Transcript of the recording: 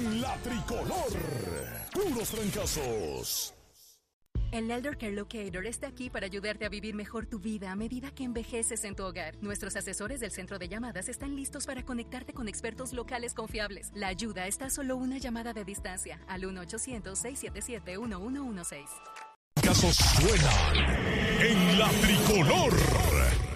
en la tricolor. Puros trancazos. El Elder Care Locator está aquí para ayudarte a vivir mejor tu vida a medida que envejeces en tu hogar. Nuestros asesores del centro de llamadas están listos para conectarte con expertos locales confiables. La ayuda está a solo una llamada de distancia al 1-800-677-1116. Casos suenan en la tricolor.